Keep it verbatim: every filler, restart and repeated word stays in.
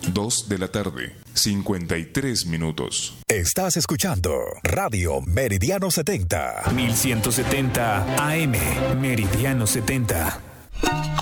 dos de la tarde, cincuenta y tres minutos. Estás escuchando Radio Meridiano setenta. mil ciento setenta A M, Meridiano setenta.